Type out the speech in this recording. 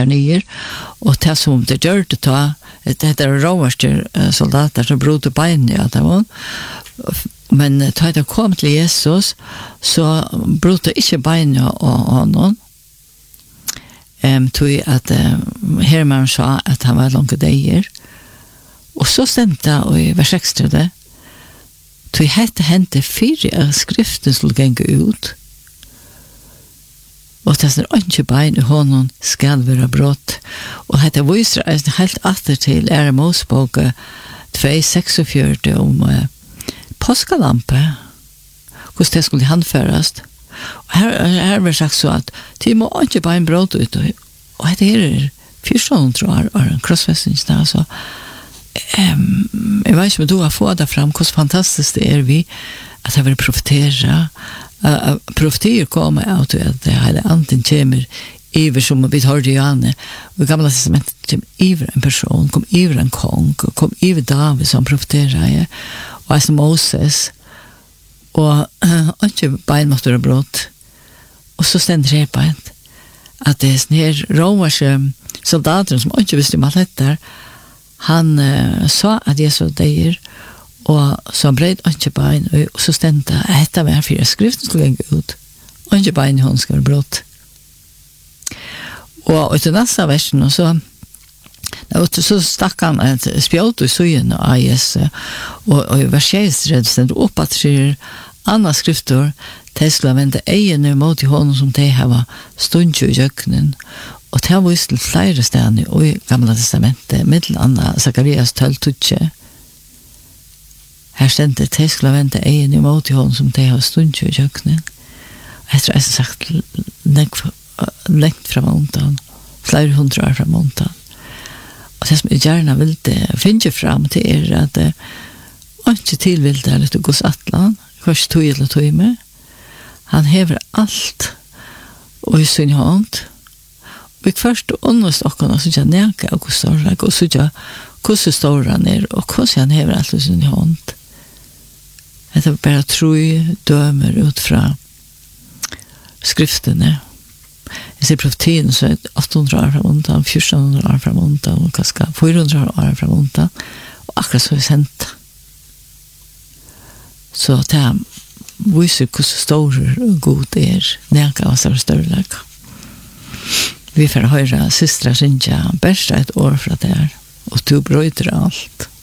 där nere och det som det gör det ta det där romerska soldater som bröt bein ja det var men då det kom till Jesus så bröt det inte bein och honom tog att Herman sa att han var långt där och så stämde och i vers 6 det tog hette hände fyra skriften skulle gå ut og det er ikke bein i hånden skal være brott. Og dette viser helt atter til Mosebok 2:46 om påskalampe, hvordan det skulle handføres. Og her var sagt så at de må ikke bein brott ut, og dette her 1400 år krossfestning. Så jeg vet ikke om du har fått det frem, hvordan fantastisk det vi at jeg vil profetere. Profetier kommer av til at det hele anden kommer iver som vi hørte i Janne og i gamla testamentet kommer iver en person kom iver en kong kom iver David som profeterer og jeg som Moses og ikke bein måtte være brott og så stender det bein at det er sånne her romerske soldater som ikke visste om alt dette han sa at Jesus dør og så bredd ikke bein og så stendte etter hver fire skriften skulle gå ut og ikke bein i hånd skal være brott og til neste versen så stakk han et spjøt i søyen av Jesus og i vers 6 stendte opp at sier andre skrifter til skulle vende egene mot i hånden som de har stund i jøkkenen og det har vist til flere steder og i gamla testamentet middel andre Zacharias 12:20 her stendte de skulle vente egen imot i hånden som de har stund i kjøkkenen. Jeg tror jeg har sagt lengt fra måneden, flere hundre år fra måneden. Og det som jeg gjerne vil finne frem til at det ikke tilvilt er litt Guds atlan, kanskje tog eller tog med. Han hever alt og i sin hånd. Og først underst okkene så ikke nærke og hvordan står han er og hvordan han hever alt i sin hånd. Det er bare tro dømer ut fra skriftene. Jeg ser profetien så er 800 år fra måneden, 1400 år fra måneden, og kanskje 400 år fra måneden, og akkurat så er sendt. Så det viser hvordan stor og god det er, nærke av større størrelag. Vi får høre systra Sintja, best et år fra der, og du brøyter alt.